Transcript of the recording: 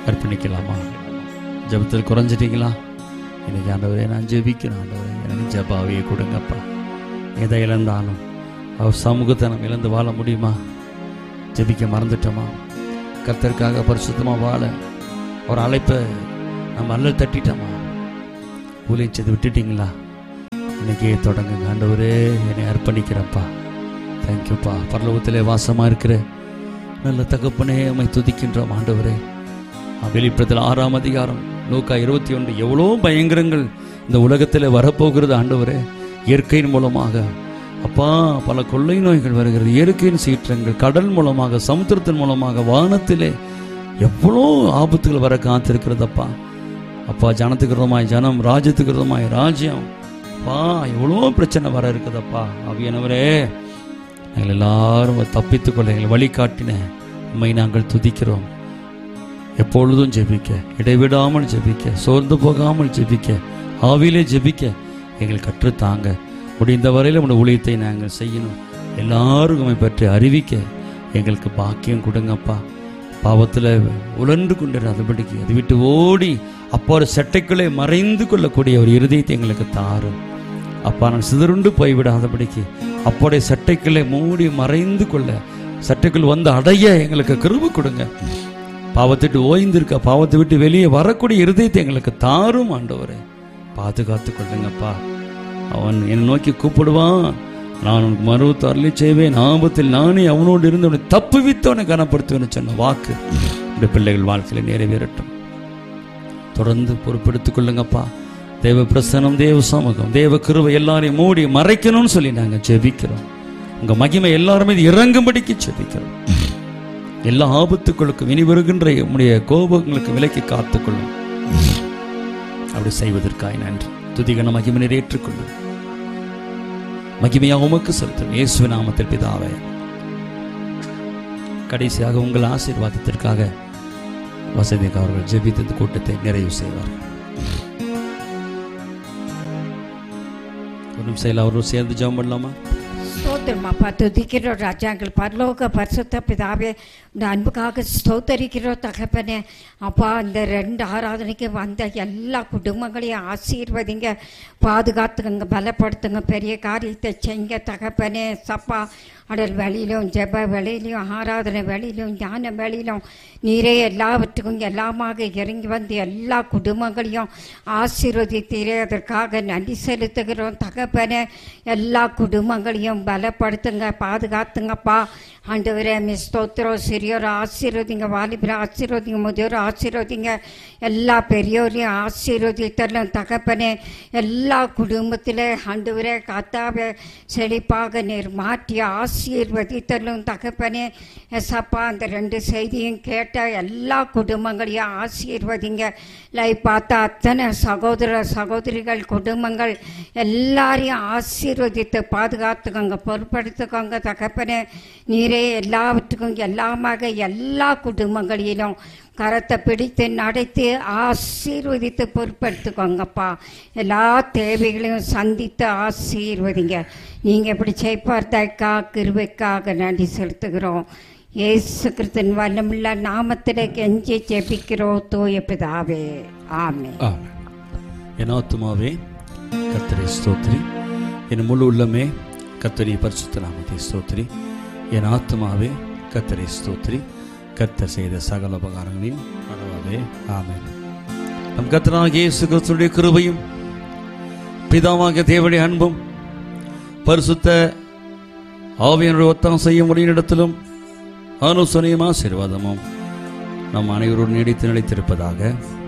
அர்ப்பணிக்கலாமா? ஜெபத்தில் குறைஞ்சிட்டீங்களா? இன்னைக்கு ஆண்டவரே நான் ஜெபிக்கிறேன், ஆண்டவரே எனக்கு ஜெபாவையே கொடுங்கப்பா. எதை இழந்தாலும் அவர் சமூகத்தை நம்ம இழந்து வாழ முடியுமா? ஜெபிக்க மறந்துட்டோமா? கர்த்தருக்காக பரிசுத்தமாக வாழ ஒரு அழைப்பை நம்ம அல்ல தட்டிட்டோமா? ஊழியம் செய்து விட்டுட்டீங்களா? இன்னைக்கே தொடங்குங்க. ஆண்டவரே என்னை அர்ப்பணிக்கிறப்பா. தேங்க்யூப்பா. பரலோகத்திலே வாசமாக இருக்கிற நல்ல தகப்பனே உம்மை துதிக்கின்றோம் ஆண்டவரே. வெளிப்படுத்தல் 6ஆம் அதிகாரம் லூக்கா 21 எவ்வளோ பயங்கரங்கள் இந்த உலகத்தில் வரப்போகிறது ஆண்டவரே. இயற்கையின் மூலமாக அப்பா பல கொள்ளை நோய்கள் வருகிறது, இயற்கையின் சீற்றங்கள், கடல் மூலமாக, சமுத்திரத்தின் மூலமாக, வானத்திலே எவ்வளோ ஆபத்துகள் வர காத்திருக்கிறதப்பா. அப்பா ஜனத்துக்கு விரோதமாய் ஜனம், ராஜ்யத்துக்கு விரோதமாய் ராஜ்யம், அப்பா எவ்வளோ பிரச்சனை வர இருக்குதப்பா. அவியனவரே நாங்கள் எல்லாரும் தப்பித்துக்கொள்ள எங்களை வழிகாட்டின உம்மை நாங்கள் துதிக்கிறோம். எப்பொழுதும் ஜெபிக்க, இடைவிடாமல் ஜெபிக்க, சோர்ந்து போகாமல் ஜெபிக்க, ஆவிலே ஜெபிக்க எங்கள் கற்றுத்தாங்க. முடிந்த வரையில் நம்முடைய ஊழியத்தை நாங்கள் செய்யணும். எல்லாருக்குமே பற்றி அறிவிக்க எங்களுக்கு பாக்கியம் கொடுங்கப்பா. பாவத்தில் உழன்று கொண்டிருந்தபடிக்கு அதை விட்டு ஓடி அப்பா ஒரு சட்டைக்குள்ளே மறைந்து கொள்ளக்கூடிய ஒரு இருதயத்தை எங்களுக்கு தாரும் அப்பா. நான் சிதறுண்டு போய்விடாதபடிக்கு அப்போடைய சட்டைக்குள்ளே மூடி மறைந்து கொள்ள, சட்டைக்குள் வந்து அடைய எங்களுக்கு கிருபை கொடுங்க. பாவத்திட்டு ஓய்ந்திருக்க, பாவத்தை விட்டு வெளியே வரக்கூடிய இருதயத்தை எங்களுக்கு தாரும் ஆண்டவரே. பாதுகாத்து கொள்ளுங்கப்பா. அவன் என்னை நோக்கி கூப்பிடுவான், நான் உனக்கு மறுத்து அருளி செய்வேன், ஆபத்தில் நானே அவனோடு இருந்து அவனை தப்புவித்தவனை கனப்படுத்துவேன்னு சொன்ன வாக்கு இந்த பிள்ளைகள் வாழ்க்கையில் நிறைவேறட்டும். தொடர்ந்து பொறுப்பெடுத்துக் கொள்ளுங்கப்பா. தேவ பிரசனம், தேவ சமூகம், தேவ கிருபை எல்லாரையும் மூடி மறைக்கணும்னு சொல்லி நாங்கள் ஜெபிக்கிறோம். உங்க மகிமை எல்லாருமே இறங்கும்படிக்கு ஜெபிக்கிறோம். எல்லா ஆபத்துக்களுக்கும் இனி வருகின்ற உம்முடைய கோபங்களுக்கு விலக்கி காத்துக்கொள்ளும். அப்படி செய்வதற்காக நன்றி. துதிகன மகிமை ஏற்றுக்கொள்ளும். மகிமையாக உமக்கு செலுத்தும் இயேசு நாமத்தில் பிதாவே. கடைசியாக உங்கள் ஆசீர்வாதத்திற்காக வசதிக்கு அவர்கள் ஜெபித்த கூட்டத்தை நிறைவு செய்வார்கள். ஒரு நிமிஷம் அவர்கள் சேர்ந்து ஜெபம் பண்ணலாமா? ஸ்தோத்திரமாப்பா, துதிக்கிறோம் ராஜா. எங்கள் பரலோக பரிசுத்த பிதாவே, இந்த அன்புக்காக ஸ்தோத்தரிக்கிறோம் தகப்பனே. அப்பா இந்த 2 ஆராதனைக்கு வந்த எல்லா குடும்பங்களையும் ஆசீர்வதிங்க, பாதுகாத்துங்க, பலப்படுத்துங்க, பெரிய காரியத்தை செய்ங்க தகப்பனே. சப்பா அடல் வழியிலும், ஜெப வழியிலும், ஆராதனை வழியிலும், ஞான வழியிலும் நீரே எல்லாவற்றுக்கும் எல்லாமாக இறங்கி வந்து எல்லா குடும்பங்களையும் ஆசீர்வதித்தீரே. அதற்காக நன்றி செலுத்துகிறோம் தகப்பனே. எல்லா குடும்பங்களையும் பலப்படுத்துங்க, பாதுகாத்துங்கப்பா ஆண்டவரே. ஸ்தோத்திரம். சிறியோரை ஆசீர்வதிங்க, வாலிபரை ஆசீர்வதிங்க, முதியோரை ஆசீர்வதிங்க, எல்லா பெரியோரையும் ஆசீர்வதித்தரலும் தகப்பனே. எல்லா குடும்பத்தில் ஆண்டவரே கர்த்தாவே செழிப்பாக நீர் மாற்றி ஆசீர்வதித்தரலும் தகப்பனே. எசப்பா அந்த 2 செய்தியும் கேட்ட எல்லா குடும்பங்களையும் ஆசீர்வதிங்க. லைவ் பார்த்த அத்தனை சகோதர சகோதரிகள் குடும்பங்கள் எல்லாரையும் ஆசீர்வதித்து பாதுகாத்துக்கோங்க, பொறுப்படுத்துக்கோங்க தகப்பனே. நீரே எல்லாவற்றுக்கும் எல்லாமாக எல்லா குடும்பங்களிலும் கரத்தை பிடித்து நடத்தி ஆசீர்வதித்து பொறுப்படுத்துக்கோங்கப்பா. எல்லா தேவைகளையும் சந்தித்து ஆசீர்வதிங்க. நீங்கள் எப்படி செய்ப்பார்த்தாய்க்கா கிருபைக்காக நன்றி செலுத்துகிறோம். இயேசு கிறிஸ்துவின் வல்லமுள்ள நாமத்தில் கெஞ்சி ஜெபிக்கிறோம் தூய பிதாவே, ஆமென். என் ஆத்துமாவே கர்த்தரை ஸ்தோத்திரி, என் முழு உள்ளமே கர்த்தருடைய பரிசுத்த நாமத்தை ஸ்தோத்திரி. என் ஆத்துமாவே கர்த்தரை ஸ்தோத்திரி, கர்த்தர் செய்த சகல உபகாரங்களையும் மறவாதே. ஆமென். நம் கர்த்தராகிய இயேசு கிறிஸ்துவின் கிருபையும் பிதாவாகிய தேவனுடைய அன்பும் பரிசுத்த ஆவியானவருடைய ஒத்தாசையும் வழிநடத்தலும் ஆலோசனையும் ஆசீர்வாதமும் நம் அனைவரோடு நீடித்து நிலைத்திருப்பதாக.